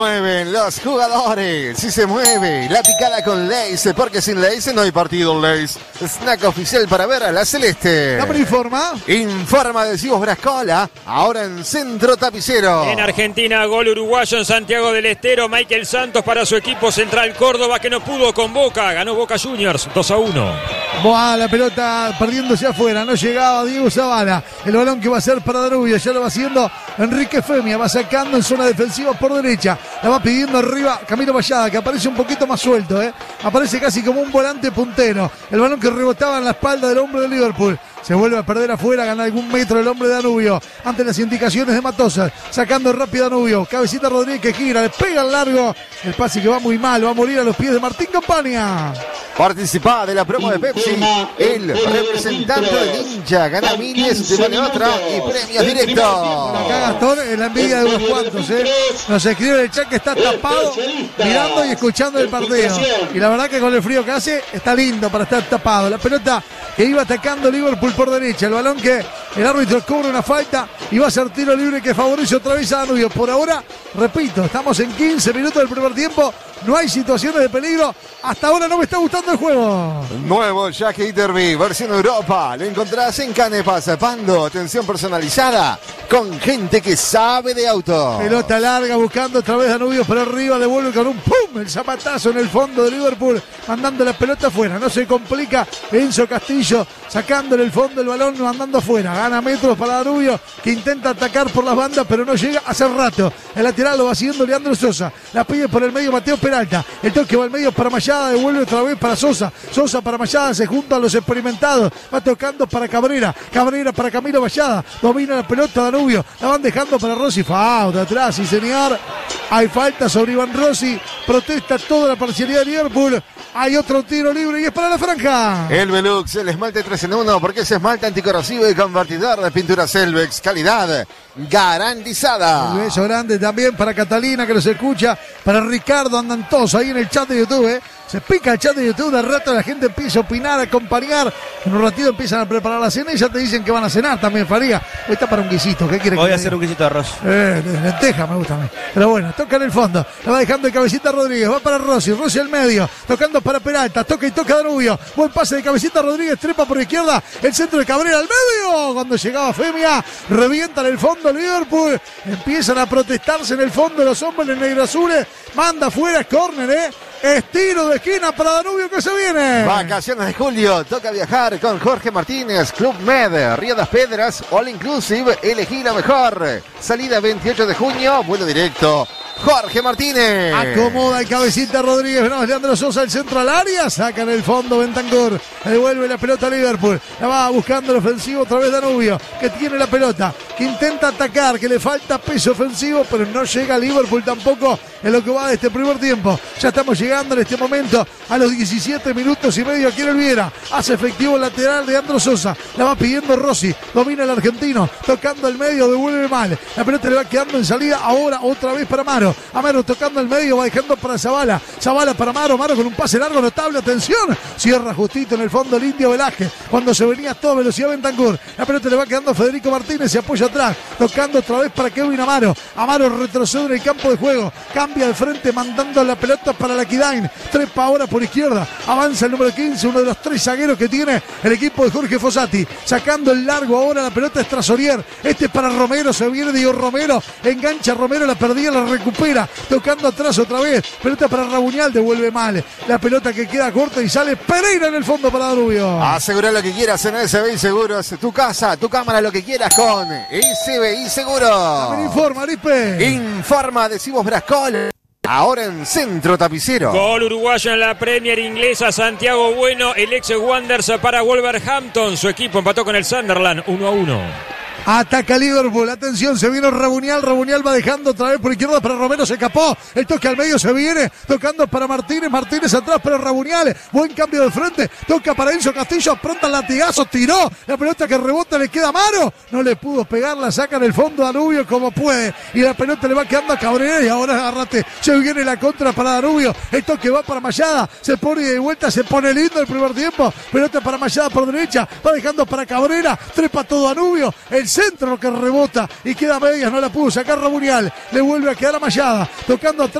Mueven los jugadores, si se mueve la picada con Lace, porque sin Lace no hay partido. Lace, snack oficial para ver a la celeste. ¿Cómo informa? Informa Adhesivos Brascola, ahora en Centro Tapicero. En Argentina, gol uruguayo en Santiago del Estero. Michael Santos para su equipo Central Córdoba, que no pudo con Boca. Ganó Boca Juniors 2-1. Buah, la pelota perdiéndose afuera, no llegaba Diego Zavala. El balón que va a ser para Danubio, ya lo va haciendo Enrique Femia, va sacando en zona defensiva por derecha. La va pidiendo arriba Camilo Vallada, que aparece un poquito más suelto, aparece casi como un volante puntero. El balón que rebotaba en la espalda del hombre de Liverpool. Se vuelve a perder afuera, gana algún metro el hombre de Danubio. Ante las indicaciones de Matosas, sacando rápido a Danubio. Cabecita Rodríguez que gira, le pega al largo. El pase que va muy mal, va a morir a los pies de Martín Campaña. Participa de la promo de Pepsi, el representante de Ninja, gana miles de vale otra y premios directos. Acá Gastón, en la envidia de unos cuantos, Nos escribe en el chat que está tapado, mirando y escuchando el partido. Y la verdad que con el frío que hace, está lindo para estar tapado. La pelota que iba atacando Liverpool por derecha, el balón que el árbitro cobra una falta y va a ser tiro libre que favorece otra vez a Danubio. Por ahora, repito, estamos en 15 minutos del primer tiempo, no hay situaciones de peligro. Hasta ahora no me está gustando el juego. Nuevo Jackie Iterby, versión Europa. Lo encontrás en Canepas, Pando. Atención personalizada con gente que sabe de auto. Pelota larga buscando otra vez Danubio por arriba. Devuelve con un pum. El zapatazo en el fondo de Liverpool. Mandando la pelota afuera. No se complica. Enzo Castillo sacándole el fondo del balón. Mandando afuera. Gana metros para Danubio, que intenta atacar por las bandas, pero no llega hace rato. El lateral lo va siguiendo Leandro Sosa. La pide por el medio Mateo Peralta. El toque va al medio para Mayada. Devuelve otra vez para Sosa. Sosa para Mayada. Se junta a los experimentados. Va tocando para Cabrera. Cabrera para Camilo Vallada. Domina la pelota Danubio. La van dejando para Rossi. Falta atrás, sí señor. Hay falta sobre Iván Rossi. Protesta toda la parcialidad de Liverpool. Hay otro tiro libre y es para la franja. El Velux, el esmalte 3 en 1, porque es esmalte anticorrosivo y convertidor de pintura Selvex. Calidad garantizada. Un beso grande también para Catalina, que nos escucha. Para Ricardo, andan todos ahí en el chat de YouTube, Se pica el chat de YouTube, de rato la gente empieza a opinar, a acompañar. En un ratito empiezan a preparar la cena y ya te dicen que van a cenar también, Faría. Hoy está para un guisito, ¿qué quiere que Voy a hacer un guisito de arroz. Lenteja me gusta a mí. Pero bueno, toca en el fondo. La va dejando de Cabecita Rodríguez, va para Rossi al medio, tocando para Peralta, toca y toca Danubio. Buen pase de Cabecita Rodríguez, trepa por izquierda, el centro de Cabrera al medio. Cuando llegaba Femia, revienta en el fondo Liverpool. Empiezan a protestarse en el fondo los hombres en negro azules. Manda fuera, es córner, Estiro de esquina para Danubio que se viene. Vacaciones de julio, toca viajar con Jorge Martínez, Club Med, Río das Pedras, All Inclusive, elegí la mejor. Salida 28 de junio, vuelo directo. Jorge Martínez. Acomoda el Cabecita Rodríguez. No, Leandro Sosa, el centro al área. Saca en el fondo Bentancur. Devuelve la pelota a Liverpool. La va buscando el ofensivo otra vez Danubio, que tiene la pelota, que intenta atacar, que le falta peso ofensivo, pero no llega a Liverpool tampoco en lo que va de este primer tiempo. Ya estamos llegando en este momento a los 17 minutos y medio aquí en el Viera. Hace efectivo el lateral de Leandro Sosa. La va pidiendo Rossi. Domina el argentino. Tocando el medio, devuelve mal. La pelota le va quedando en salida. Ahora otra vez para Amaro. Amaro tocando el medio, va dejando para Zavala. Zavala para Amaro. Amaro con un pase largo notable. Atención. Cierra justito en el fondo el Indio Velázquez. Cuando se venía a toda velocidad Bentancur. La pelota le va quedando a Federico Martínez. Se apoya atrás. Tocando otra vez para Kevin Amaro. Amaro retrocede en el campo de juego. Cambia de frente mandando la pelota para la Kidain. Trepa ahora por izquierda. Avanza el número 15. Uno de los 3 zagueros que tiene el equipo de Jorge Fossati. Sacando el largo ahora. La pelota es Trasorier. Este es para Romero. Se viene Diego Romero. Engancha Romero. La perdía. La recupera. Tocando atrás otra vez. Pelota para Rabuñal. Devuelve mal. La pelota que queda corta y sale Pereira en el fondo para Danubio. Asegura lo que quieras en SBI Seguros. Tu casa, tu cámara, lo que quieras con SBI Seguros. También informa, Arispe. Informa Adhesivos Brascola. Ahora en Centro Tapicero. Gol uruguayo en la Premier inglesa. Santiago Bueno, el ex Wanderers para Wolverhampton. Su equipo empató con el Sunderland 1-1. Ataca Liverpool, atención, se vino Rabuñal va dejando otra vez por izquierda para Romero, se escapó, el toque al medio se viene, tocando para Martínez atrás para Rabuñal, buen cambio de frente, toca para Enzo Castillo, pronto el latigazo, tiró, la pelota que rebota le queda a Amaro, no le pudo pegar, la saca en el fondo Danubio como puede, y la pelota le va quedando a Cabrera, y ahora agárrate, se viene la contra para Danubio, el toque va para Mayada, se pone de vuelta, se pone lindo el primer tiempo, pelota para Mayada por derecha, va dejando para Cabrera, trepa todo Danubio, el centro que rebota y queda a medias, no la pudo sacar Rabunial, le vuelve a quedar a Mayada, tocando atrás